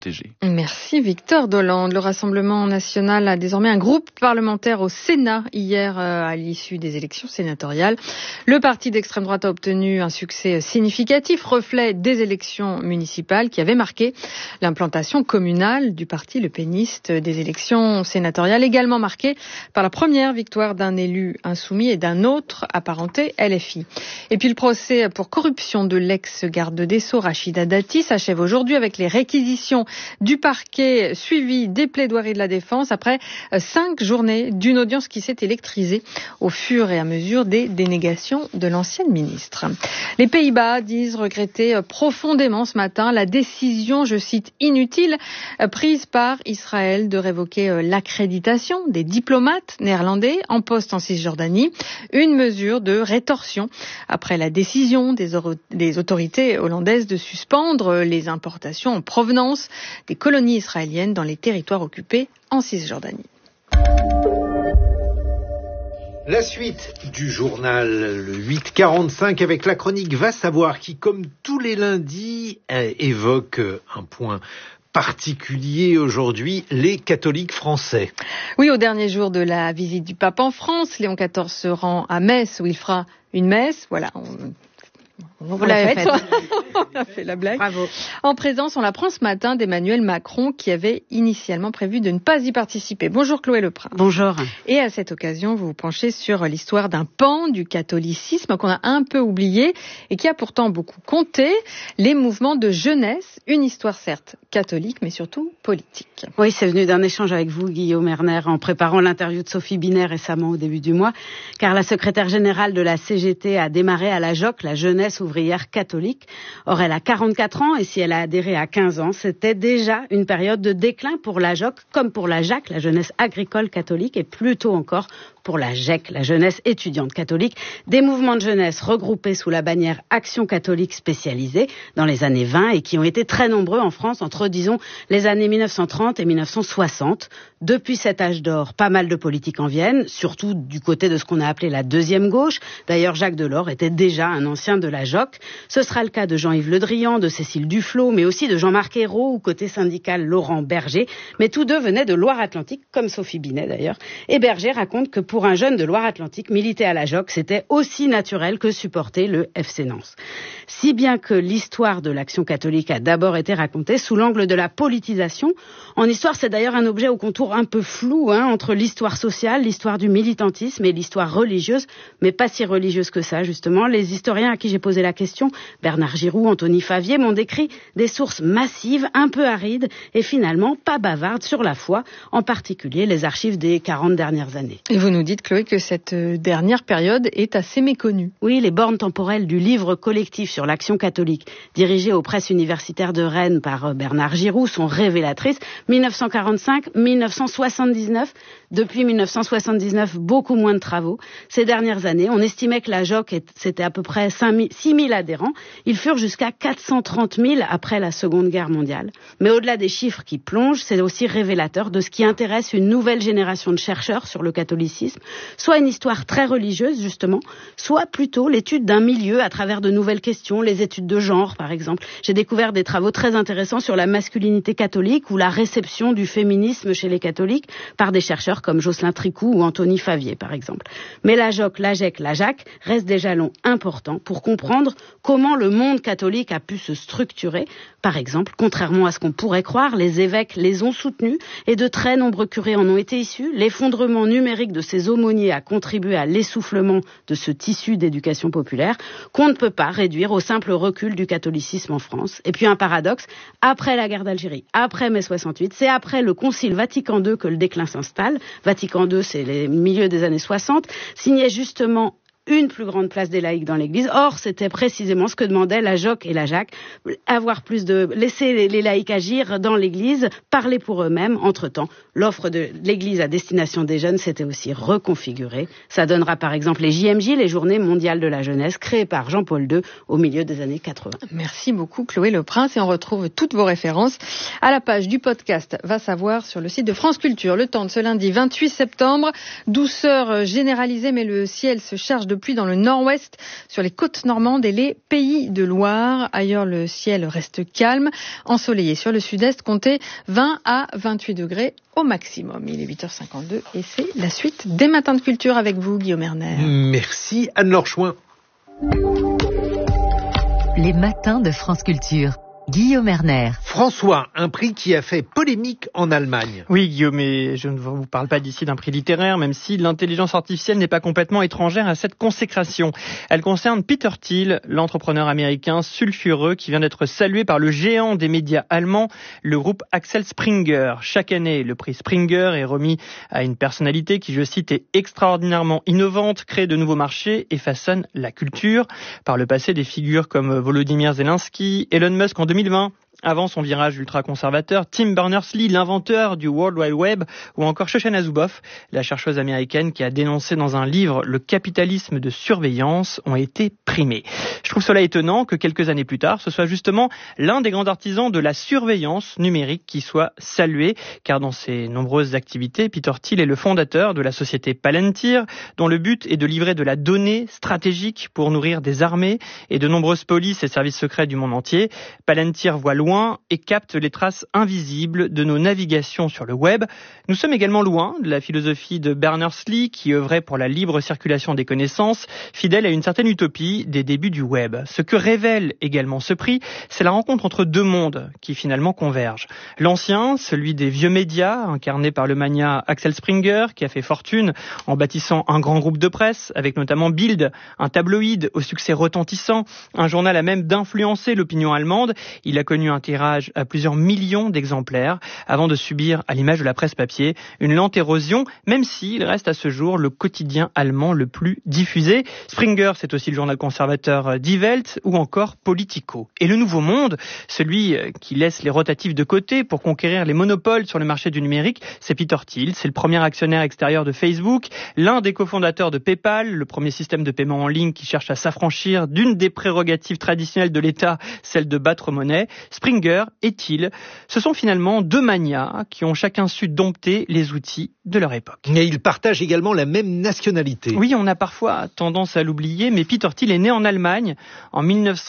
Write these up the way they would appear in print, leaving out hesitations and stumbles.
protéger. Merci Victor Dolande. Le Rassemblement national a désormais un groupe parlementaire au Sénat hier à l'issue des élections sénatoriales. Le parti d'extrême droite a obtenu un succès significatif, reflet des élections municipales qui avaient marqué l'implantation communale du parti le péniste des élections sénatoriales, également marquée par la première victoire d'un élu insoumis et d'un autre apparenté LFI. Et puis le procès pour corruption de l'ex-garde des Sceaux Rachida Dati s'achève aujourd'hui avec les réquisitions du parquet suivi des plaidoiries de la défense après 5 journées d'une audience qui s'est électrisée au fur et à mesure des dénégations de l'ancienne ministre. Les Pays-Bas disent regretter profondément ce matin la décision, je cite, inutile prise par Israël de révoquer l'accréditation des diplomates néerlandais en poste en Cisjordanie, une mesure de rétorsion après la décision des autorités hollandaises de suspendre les importations en provenance des colonies israéliennes dans les territoires occupés en Cisjordanie. La suite du journal, le 8h45 avec la chronique Va savoir qui, comme tous les lundis, évoque un point particulier aujourd'hui, les catholiques français. Oui, au dernier jour de la visite du pape en France, Léon XIV se rend à Metz où il fera une messe. Voilà, vous l'avez fait. On a fait la blague. Bravo. En présence, on l'apprend ce matin, d'Emmanuel Macron qui avait initialement prévu de ne pas y participer. Bonjour Chloé Leprin. Bonjour. Et à cette occasion, vous vous penchez sur l'histoire d'un pan du catholicisme qu'on a un peu oublié et qui a pourtant beaucoup compté, les mouvements de jeunesse, une histoire certes catholique mais surtout politique. Oui, c'est venu d'un échange avec vous, Guillaume Erner, en préparant l'interview de Sophie Binet récemment au début du mois, car la secrétaire générale de la CGT a démarré à la JOC, la jeunesse ouvrière catholique. Or, elle a 44 ans et si elle a adhéré à 15 ans, c'était déjà une période de déclin pour la JOC, comme pour la JAC, la jeunesse agricole catholique, et plutôt encore pour la GEC, la jeunesse étudiante catholique, des mouvements de jeunesse regroupés sous la bannière Action catholique spécialisée dans les années 20 et qui ont été très nombreux en France entre, disons, les années 1930 et 1960. Depuis cet âge d'or, pas mal de politiques en viennent, surtout du côté de ce qu'on a appelé la deuxième gauche. D'ailleurs, Jacques Delors était déjà un ancien de la JOC. Ce sera le cas de Jean-Yves Le Drian, de Cécile Duflot, mais aussi de Jean-Marc Ayrault ou côté syndical Laurent Berger. Mais tous deux venaient de Loire-Atlantique, comme Sophie Binet d'ailleurs. Et Berger raconte que pour un jeune de Loire-Atlantique, militer à la JOC, c'était aussi naturel que supporter le FC Nantes. Si bien que l'histoire de l'Action catholique a d'abord été racontée sous l'angle de la politisation. En histoire, c'est d'ailleurs un objet au contour un peu flou, entre l'histoire sociale, l'histoire du militantisme et l'histoire religieuse, mais pas si religieuse que ça, justement. Les historiens à qui j'ai posé la question, Bernard Giroux, Anthony Favier, m'ont décrit des sources massives, un peu arides et finalement pas bavardes sur la foi, en particulier les archives des 40 dernières années. Et vous nous dites, Chloé, que cette dernière période est assez méconnue. Oui, les bornes temporelles du livre collectif sur l'Action catholique, dirigé aux presses universitaires de Rennes par Bernard Giroux, sont révélatrices. 1945-1979, depuis 1979, beaucoup moins de travaux. Ces dernières années, on estimait que la JOC, c'était à peu près 6 000 adhérents. Ils furent jusqu'à 430 000 après la Seconde Guerre mondiale. Mais au-delà des chiffres qui plongent, c'est aussi révélateur de ce qui intéresse une nouvelle génération de chercheurs sur le catholicisme, soit une histoire très religieuse, justement, soit plutôt l'étude d'un milieu à travers de nouvelles questions, les études de genre, par exemple. J'ai découvert des travaux très intéressants sur la masculinité catholique ou la réception du féminisme chez les catholiques par des chercheurs comme Jocelyn Tricou ou Anthony Favier, par exemple. Mais la JOC, la GEC, la JAC restent des jalons importants pour comprendre comment le monde catholique a pu se structurer. Par exemple, contrairement à ce qu'on pourrait croire, les évêques les ont soutenus et de très nombreux curés en ont été issus. L'effondrement numérique de ces aumôniers a contribué à l'essoufflement de ce tissu d'éducation populaire qu'on ne peut pas réduire au simple recul du catholicisme en France. Et puis un paradoxe, après la guerre d'Algérie, après mai 68, c'est après le Concile Vatican II que le déclin s'installe. Vatican II, c'est les milieux des années 60, signait justement une plus grande place des laïcs dans l'Église. Or, c'était précisément ce que demandaient la JOC et la JAC, laisser les laïcs agir dans l'Église, parler pour eux-mêmes. Entre-temps, l'offre de l'Église à destination des jeunes s'était aussi reconfigurée. Ça donnera par exemple les JMJ, les Journées mondiales de la jeunesse, créées par Jean-Paul II au milieu des années 80. Merci beaucoup Chloé Leprince, et on retrouve toutes vos références à la page du podcast Va savoir sur le site de France Culture. Le temps de ce lundi 28 septembre, douceur généralisée, mais le ciel se charge de de pluie dans le nord-ouest, sur les côtes normandes et les Pays de Loire. Ailleurs, le ciel reste calme, ensoleillé sur le sud-est, comptez 20 à 28 degrés au maximum. Il est 8h52 et c'est la suite des Matins de Culture avec vous, Guillaume Erner. Merci Anne-Laure Chouin. Les Matins de France Culture. Guillaume Erner. François, un prix qui a fait polémique en Allemagne. Oui, Guillaume, et je ne vous parle pas d'ici d'un prix littéraire, même si l'intelligence artificielle n'est pas complètement étrangère à cette consécration. Elle concerne Peter Thiel, l'entrepreneur américain sulfureux qui vient d'être salué par le géant des médias allemands, le groupe Axel Springer. Chaque année, le prix Springer est remis à une personnalité qui, je cite, est extraordinairement innovante, crée de nouveaux marchés et façonne la culture. Par le passé, des figures comme Volodymyr Zelensky, Elon Musk en 2020, avant son virage ultra-conservateur, Tim Berners-Lee, l'inventeur du World Wide Web, ou encore Shoshana Zuboff, la chercheuse américaine qui a dénoncé dans un livre le capitalisme de surveillance, ont été primés. Je trouve cela étonnant que quelques années plus tard, ce soit justement l'un des grands artisans de la surveillance numérique qui soit salué, car dans ses nombreuses activités, Peter Thiel est le fondateur de la société Palantir, dont le but est de livrer de la donnée stratégique pour nourrir des armées et de nombreuses polices et services secrets du monde entier. Palantir voit loin et capte les traces invisibles de nos navigations sur le web. Nous sommes également loin de la philosophie de Berners-Lee qui œuvrait pour la libre circulation des connaissances, fidèle à une certaine utopie des débuts du web. Ce que révèle également ce prix, c'est la rencontre entre deux mondes qui finalement convergent. L'ancien, celui des vieux médias, incarné par le magnat Axel Springer, qui a fait fortune en bâtissant un grand groupe de presse, avec notamment Bild, un tabloïd au succès retentissant, un journal à même d'influencer l'opinion allemande. Il a connu un tirage à plusieurs millions d'exemplaires avant de subir, à l'image de la presse papier, une lente érosion, même s'il reste à ce jour le quotidien allemand le plus diffusé. Springer, c'est aussi le journal conservateur Die Welt ou encore Politico. Et le nouveau monde, celui qui laisse les rotatifs de côté pour conquérir les monopoles sur le marché du numérique, c'est Peter Thiel. C'est le premier actionnaire extérieur de Facebook, l'un des cofondateurs de PayPal, le premier système de paiement en ligne qui cherche à s'affranchir d'une des prérogatives traditionnelles de l'État, celle de battre monnaie. Springer et Thiel, ce sont finalement deux magnats qui ont chacun su dompter les outils de leur époque. Et ils partagent également la même nationalité. Oui, on a parfois tendance à l'oublier, mais Peter Thiel est né en Allemagne en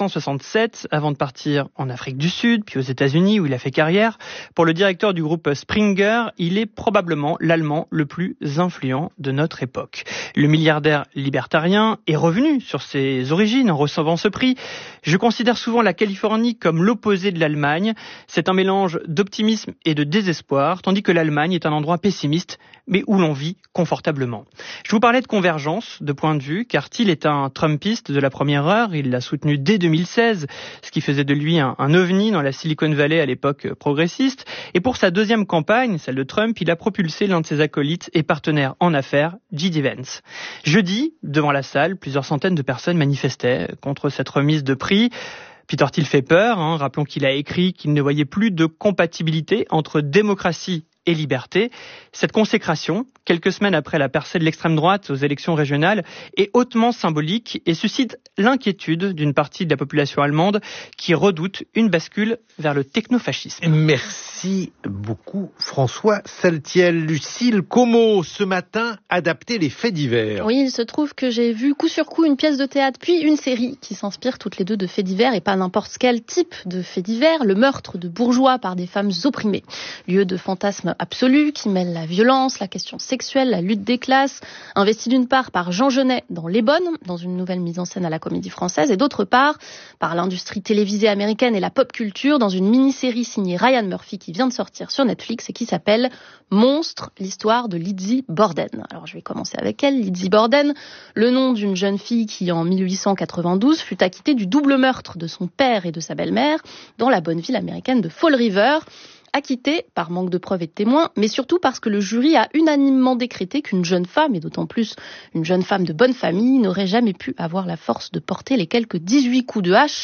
1967, avant de partir en Afrique du Sud, puis aux États-Unis où il a fait carrière. Pour le directeur du groupe Springer, il est probablement l'Allemand le plus influent de notre époque. Le milliardaire libertarien est revenu sur ses origines en recevant ce prix. Je considère souvent la Californie comme l'opposé de l'Allemagne. C'est un mélange d'optimisme et de désespoir, tandis que l'Allemagne est un endroit pessimiste, mais où l'on vit confortablement. Je vous parlais de convergence de point de vue, car Thiel est un Trumpiste de la première heure. Il l'a soutenu dès 2016, ce qui faisait de lui un ovni dans la Silicon Valley à l'époque progressiste. Et pour sa deuxième campagne, celle de Trump, il a propulsé l'un de ses acolytes et partenaires en affaires, J.D. Vance. Jeudi, devant la salle, plusieurs centaines de personnes manifestaient contre cette remise de prix. Peter Thiel fait peur, rappelons qu'il a écrit qu'il ne voyait plus de compatibilité entre démocratie et liberté. Cette consécration, quelques semaines après la percée de l'extrême droite aux élections régionales, est hautement symbolique et suscite l'inquiétude d'une partie de la population allemande qui redoute une bascule vers le technofascisme. Merci beaucoup François Saltiel. Lucille Como, ce matin, adapter les faits divers. Oui, il se trouve que j'ai vu coup sur coup une pièce de théâtre puis une série qui s'inspirent toutes les deux de faits divers et pas n'importe quel type de faits divers, le meurtre de bourgeois par des femmes opprimées. Lieu de fantasme absolu qui mêle la violence, la question sexuelle, la lutte des classes, investi d'une part par Jean Genet dans Les Bonnes, dans une nouvelle mise en scène à la Comédie Française, et d'autre part par l'industrie télévisée américaine et la pop culture dans une mini-série signée Ryan Murphy qui vient de sortir sur Netflix et qui s'appelle Monstre, l'histoire de Lizzie Borden. Alors je vais commencer avec elle. Lizzie Borden, le nom d'une jeune fille qui en 1892 fut acquittée du double meurtre de son père et de sa belle-mère dans la bonne ville américaine de Fall River. Acquittée par manque de preuves et de témoins, mais surtout parce que le jury a unanimement décrété qu'une jeune femme, et d'autant plus une jeune femme de bonne famille, n'aurait jamais pu avoir la force de porter les quelques 18 coups de hache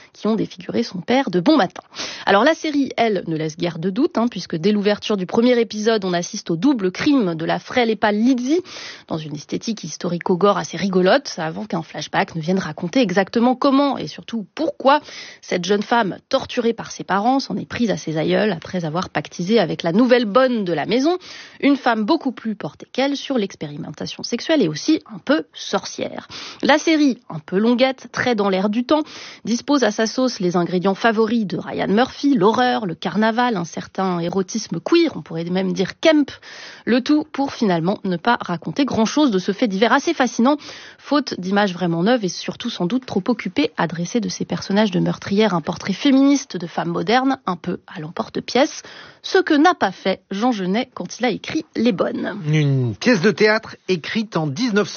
qui ont défiguré son père de bon matin. Alors la série, elle, ne laisse guère de doute, puisque dès l'ouverture du premier épisode, on assiste au double crime de la frêle et pâle Lizzie, dans une esthétique historico-gore assez rigolote, avant qu'un flashback ne vienne raconter exactement comment et surtout pourquoi cette jeune femme, torturée par ses parents, s'en est prise à ses aïeuls après avoir pactisé avec la nouvelle bonne de la maison, une femme beaucoup plus portée qu'elle sur l'expérimentation sexuelle et aussi un peu sorcière. La série, un peu longuette, très dans l'air du temps, dispose à sa sauce les ingrédients favoris de Ryan Murphy, l'horreur, le carnaval, un certain érotisme queer, on pourrait même dire camp, le tout pour finalement ne pas raconter grand-chose de ce fait divers assez fascinant, faute d'images vraiment neuves et surtout sans doute trop occupé à dresser de ces personnages de meurtrières un portrait féministe de femmes modernes, un peu à l'emporte-pièce, ce que n'a pas fait Jean Genet quand il a écrit Les Bonnes. Une pièce de théâtre écrite en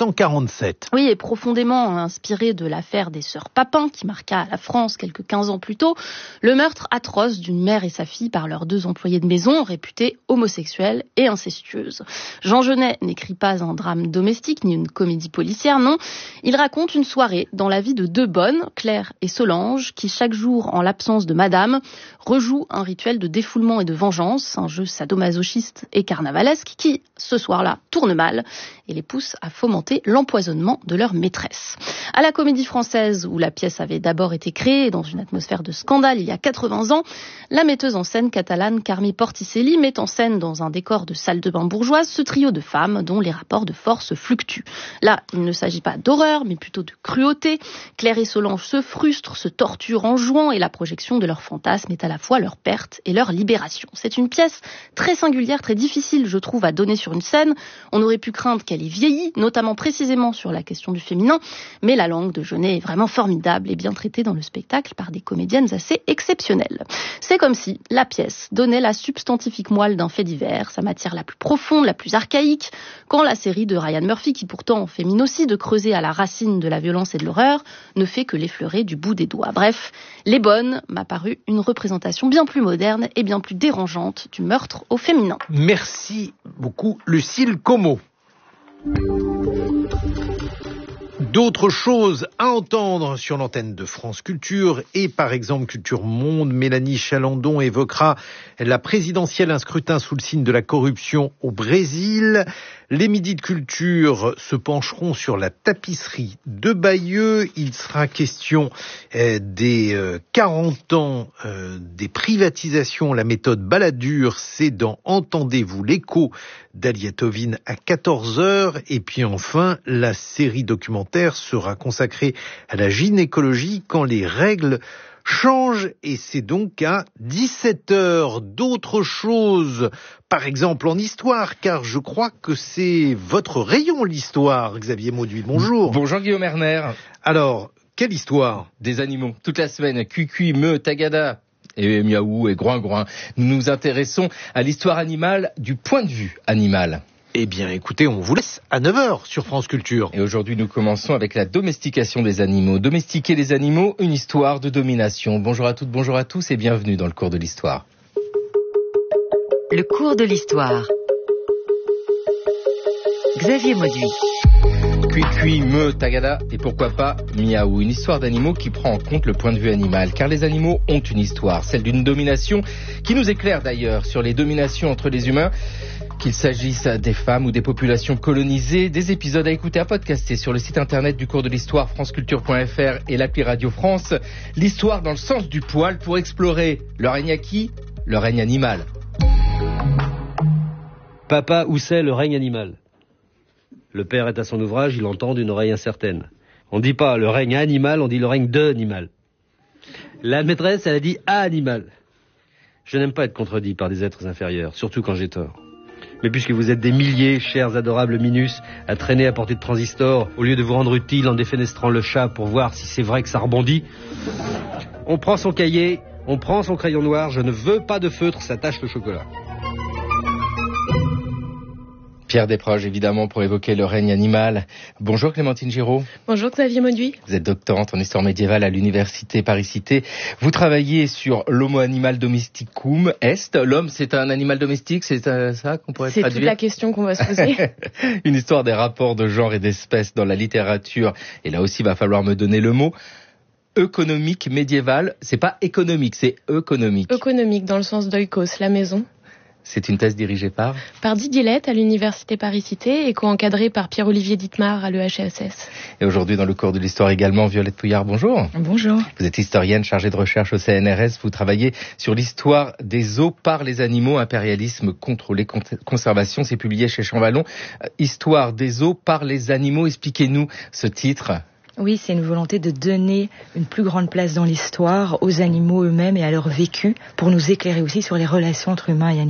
1947. Oui, et profondément inspirée de l'affaire des sœurs Papin, qui marqua la France quelques 15 ans plus tôt, le meurtre atroce d'une mère et sa fille par leurs 2 employés de maison, réputées homosexuelles et incestueuses. Jean Genet n'écrit pas un drame domestique, ni une comédie policière, non. Il raconte une soirée dans la vie de 2 bonnes, Claire et Solange, qui chaque jour, en l'absence de madame, rejouent un rituel de défoulement et de vengeance, un jeu sadomasochiste et carnavalesque qui, ce soir-là, tourne mal et les pousse à fomenter l'empoisonnement de leur maîtresse. À la Comédie Française, où la pièce avait d'abord été créée dans une atmosphère de scandale il y a 80 ans, la metteuse en scène catalane Carmi Porticelli met en scène dans un décor de salle de bain bourgeoise ce trio de femmes dont les rapports de force fluctuent. Là, il ne s'agit pas d'horreur, mais plutôt de cruauté. Claire et Solange se frustrent, se torturent en jouant et la projection de leurs fantasmes est à la fois leur perte et leur libération. C'est une pièce très singulière, très difficile, je trouve, à donner sur une scène. On aurait pu craindre qu'elle ait vieilli, notamment précisément sur la question du féminin, mais la langue de Genet est vraiment formidable et bien traitée dans le spectacle par des comédiennes assez exceptionnelles. C'est comme si la pièce donnait la substantifique moelle d'un fait divers, sa matière la plus profonde, la plus archaïque, quand la série de Ryan Murphy, qui pourtant fait mine aussi de creuser à la racine de la violence et de l'horreur, ne fait que l'effleurer du bout des doigts. Bref, Les Bonnes m'a paru une représentation bien plus moderne et bien plus dérangeante du meurtre au féminin. Merci beaucoup, Lucille Como. D'autres choses à entendre sur l'antenne de France Culture et par exemple Culture Monde. Mélanie Chalandon évoquera la présidentielle, un scrutin sous le signe de la corruption au Brésil. Les midis de culture se pencheront sur la tapisserie de Bayeux. Il sera question des 40 ans des privatisations. La méthode Balladur, c'est dans Entendez-vous l'écho d'Aliatovine à 14h. Et puis enfin, la série documentaire sera consacrée à la gynécologie quand les règles change et c'est donc à 17h. D'autres choses, par exemple en histoire, car je crois que c'est votre rayon, l'histoire, Xavier Mauduit. Bonjour. Bonjour Guillaume Erner. Alors, quelle histoire? Des animaux. Toute la semaine, Cuicui, Meu, Tagada et Miaou et Groin-Groin. Nous nous intéressons à l'histoire animale du point de vue animal. Eh bien, écoutez, on vous laisse à 9h sur France Culture. Et aujourd'hui, nous commençons avec la domestication des animaux. Domestiquer les animaux, une histoire de domination. Bonjour à toutes, bonjour à tous et bienvenue dans le cours de l'histoire. Le cours de l'histoire. Xavier Mauduit. Cuicui, Meu, Tagada et pourquoi pas Miaou. Une histoire d'animaux qui prend en compte le point de vue animal. Car les animaux ont une histoire, celle d'une domination qui nous éclaire d'ailleurs sur les dominations entre les humains. Qu'il s'agisse des femmes ou des populations colonisées, des épisodes à écouter, à podcaster sur le site internet du cours de l'histoire, franceculture.fr et l'appli Radio France. L'histoire dans le sens du poil pour explorer le règne acquis, le règne animal. Papa, où c'est le règne animal? Le père est à son ouvrage, il entend d'une oreille incertaine. On dit pas le règne animal, on dit le règne de animal. La maîtresse, elle a dit animal. Je n'aime pas être contredit par des êtres inférieurs, surtout quand j'ai tort. Mais puisque vous êtes des milliers, chers adorables minus, à traîner à portée de transistor, au lieu de vous rendre utile en défenestrant le chat pour voir si c'est vrai que ça rebondit, on prend son cahier, on prend son crayon noir, je ne veux pas de feutre, ça tache le chocolat. Pierre Desproges, évidemment, pour évoquer le règne animal. Bonjour Clémentine Giraud. Bonjour Xavier Mauduit. Vous êtes doctorante en histoire médiévale à l'université Paris-Cité. Vous travaillez sur l'Homo animal domesticum est. L'homme, c'est un animal domestique, c'est ça qu'on pourrait traduire? C'est toute la question qu'on va se poser. Une histoire des rapports de genre et d'espèces dans la littérature. Et là aussi, il va falloir me donner le mot. économique médiévale. C'est pas économique, c'est économique. Économique, dans le sens d'oikos, la maison. C'est une thèse dirigée par Didier Lett à l'Université Paris-Cité et co-encadrée par Pierre-Olivier Dittmar à l'EHESS. Et aujourd'hui, dans le cours de l'histoire également, Violette Pouillard, bonjour. Bonjour. Vous êtes historienne chargée de recherche au CNRS. Vous travaillez sur l'histoire des eaux par les animaux, impérialisme, contrôlé, conservation. C'est publié chez Champvallon. Histoire des eaux par les animaux. Expliquez-nous ce titre. Oui, c'est une volonté de donner une plus grande place dans l'histoire aux animaux eux-mêmes et à leur vécu pour nous éclairer aussi sur les relations entre humains et animaux.